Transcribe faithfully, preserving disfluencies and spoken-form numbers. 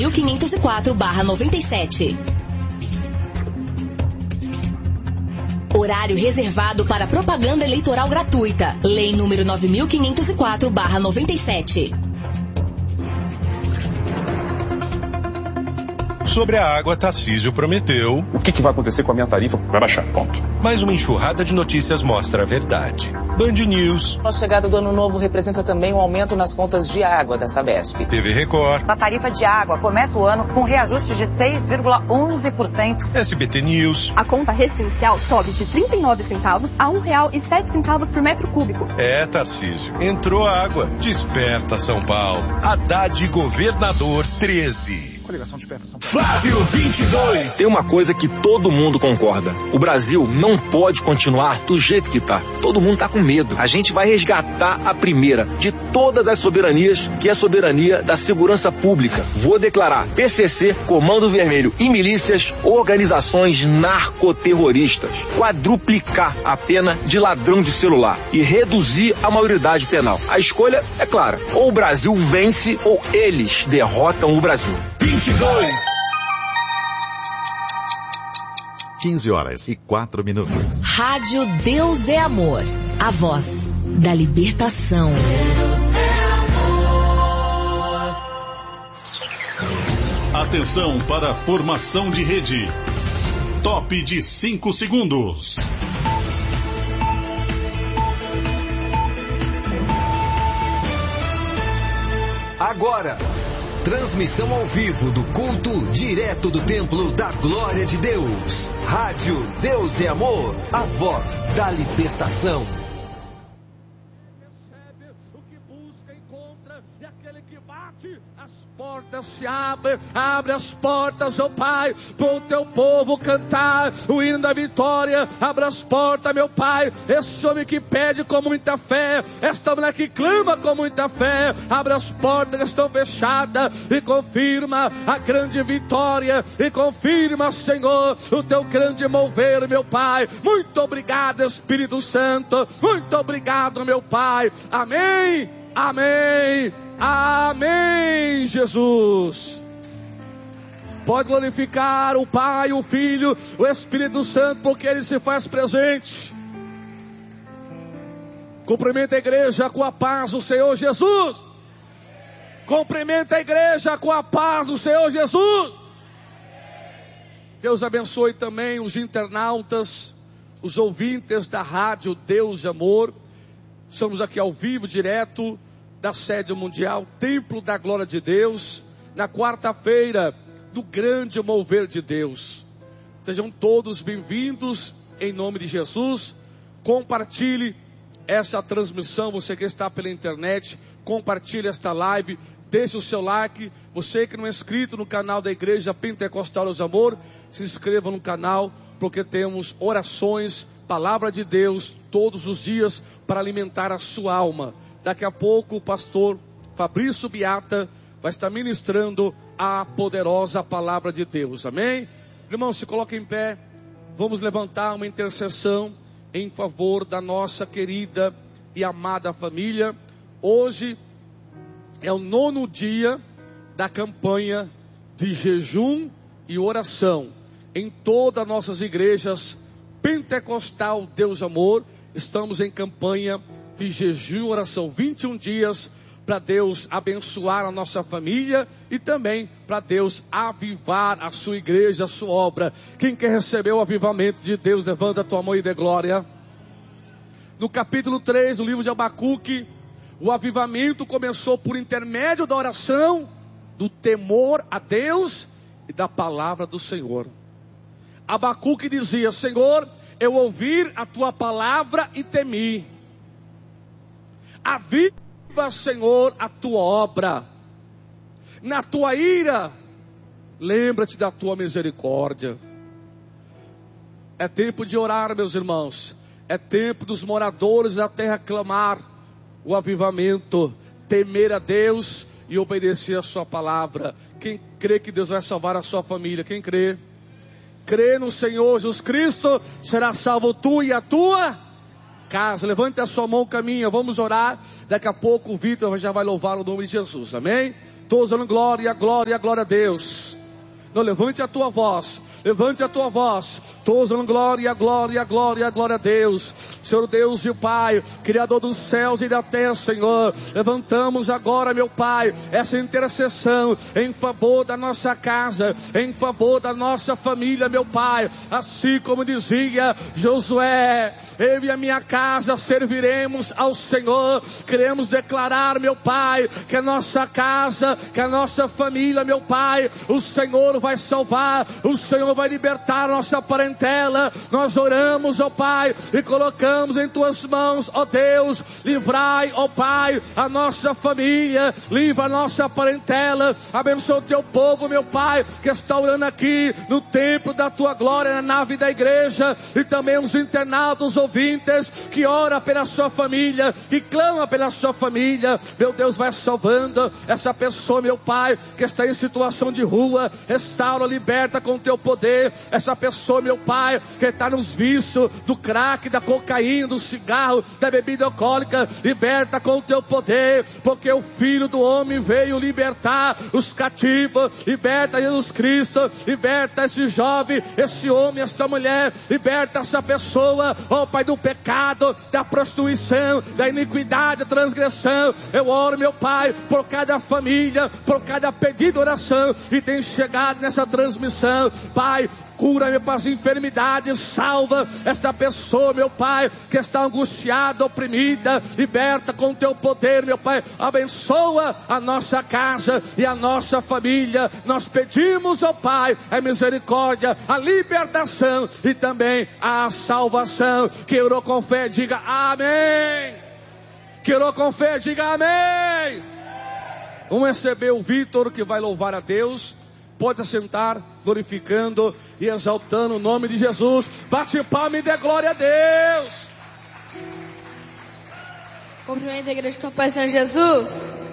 mil quinhentos e quatro barra noventa e sete. Horário reservado para propaganda eleitoral gratuita. Lei número nove mil quinhentos e quatro barra noventa e sete. Sobre a água, Tarcísio prometeu... O que, que vai acontecer com a minha tarifa? Vai baixar, ponto. Mas uma enxurrada de notícias mostra a verdade. Band News. A chegada do ano novo representa também um aumento nas contas de água da Sabesp. T V Record. A tarifa de água começa o ano com reajuste de seis vírgula onze por cento. S B T News. A conta residencial sobe de trinta e nove centavos a um real e sete centavos por metro cúbico. É, Tarcísio. Entrou água. Desperta São Paulo. Haddad Governador treze. Coligação Desperta São Paulo. Flávio vinte e dois. Tem uma coisa que todo mundo concorda. O Brasil não pode continuar do jeito que tá. Todo mundo tá com medo. A gente vai resgatar a primeira de todas as soberanias, que é a soberania da segurança pública. Vou declarar P C C, Comando Vermelho e milícias, organizações narcoterroristas. Quadruplicar a pena de ladrão de celular e reduzir a maioridade penal. A escolha é clara. Ou o Brasil vence ou eles derrotam o Brasil. vinte e dois. quinze horas e quatro minutos. Rádio Deus é Amor. A voz da libertação. Deus é amor. Atenção para a formação de rede. Top de cinco segundos. Agora, transmissão ao vivo do culto direto do Templo da Glória de Deus. Rádio Deus é Amor, a voz da libertação. Recebe o que busca, encontra, e aquele que bate, as portas se abrem, abre as portas, ó Pai, para o teu povo cantar o hino da vitória. Abre as portas, meu Pai, esse homem que pede com muita fé, esta mulher que clama com muita fé, abre as portas que estão fechadas e confirma a grande vitória, e confirma, Senhor, o teu grande mover, meu Pai. Muito obrigado, Espírito Santo, muito obrigado, meu Pai. Amém, amém, amém, Jesus. Pode glorificar o Pai, o Filho, o Espírito Santo, porque Ele se faz presente. Cumprimenta a igreja com a paz do Senhor Jesus. Cumprimenta a igreja com a paz do Senhor Jesus. Deus abençoe também os internautas, os ouvintes da rádio Deus de Amor. Estamos aqui ao vivo, direto da sede mundial, Templo da Glória de Deus, na quarta-feira do grande mover de Deus. Sejam todos bem-vindos em nome de Jesus. Compartilhe essa transmissão, você que está pela internet, compartilhe esta live, deixe o seu like. Você que não é inscrito no canal da Igreja Pentecostal dos Amor, se inscreva no canal, porque temos orações, palavra de Deus todos os dias para alimentar a sua alma. Daqui a pouco o pastor Fabrício Biata vai estar ministrando a poderosa palavra de Deus. Amém? Irmão, se coloque em pé. Vamos levantar uma intercessão em favor da nossa querida e amada família. Hoje é o nono dia da campanha de jejum e oração em todas as nossas igrejas Pentecostal Deus Amor. Estamos em campanha de jejum e oração, vinte e um dias para Deus abençoar a nossa família e também para Deus avivar a sua igreja, a sua obra. Quem quer receber o avivamento de Deus, levanta a tua mão e dê glória. No capítulo três do livro de Abacuque, o avivamento começou por intermédio da oração, do temor a Deus e da palavra do Senhor. Abacuque dizia: Senhor, eu ouvi a tua palavra e temi. Aviva, Senhor, a tua obra. Na tua ira, lembra-te da tua misericórdia. É tempo de orar, meus irmãos. É tempo dos moradores da terra clamar o avivamento, temer a Deus e obedecer a sua palavra. Quem crê que Deus vai salvar a sua família? Quem crê? Crê no Senhor Jesus Cristo, será salvo tu e a tua casa. Levante a sua mão, caminha, vamos orar. Daqui a pouco o Vitor já vai louvar o nome de Jesus, amém? Todos dando glória, glória, glória a Deus. Não, levante a tua voz. Levante a tua voz. Todos dando glória, glória, glória, glória a Deus. Senhor Deus e Pai, Criador dos céus e da terra, Senhor. Levantamos agora, meu Pai, essa intercessão em favor da nossa casa, em favor da nossa família, meu Pai. Assim como dizia Josué, eu e a minha casa serviremos ao Senhor. Queremos declarar, meu Pai, que a nossa casa, que a nossa família, meu Pai, o Senhor vai salvar, o Senhor vai libertar a nossa parentela. Nós oramos, ó Pai, e colocamos em tuas mãos, ó Deus, livrai, ó Pai, a nossa família, livra a nossa parentela, abençoa o teu povo, meu Pai, que está orando aqui no templo da tua glória, na nave da igreja, e também os internautas, os ouvintes, que ora pela sua família, que clama pela sua família. Meu Deus, vai salvando essa pessoa, meu Pai, que está em situação de rua, restaura, liberta com o teu poder, essa pessoa, meu Pai, que está nos vícios do crack, da cocaína, do cigarro, da bebida alcoólica, liberta com o teu poder, porque o Filho do Homem veio libertar os cativos. Liberta Jesus Cristo, liberta esse jovem, esse homem, essa mulher, liberta essa pessoa, ó Pai, do pecado, da prostituição, da iniquidade, da transgressão. Eu oro, meu Pai, por cada família, por cada pedido de oração e tem chegado nessa transmissão. Pai, cura-me para as enfermidades, salva esta pessoa, meu Pai, que está angustiada, oprimida, liberta com o teu poder, meu Pai, abençoa a nossa casa e a nossa família. Nós pedimos, ó Pai, a misericórdia, a libertação e também a salvação. Que orou com fé, diga amém. Que orou com fé, diga amém. Vamos receber o Vitor, que vai louvar a Deus. Pode assentar, glorificando e exaltando o nome de Jesus. Bate palma e dê glória a Deus. Cumprimento a igreja com a paz do Senhor Jesus.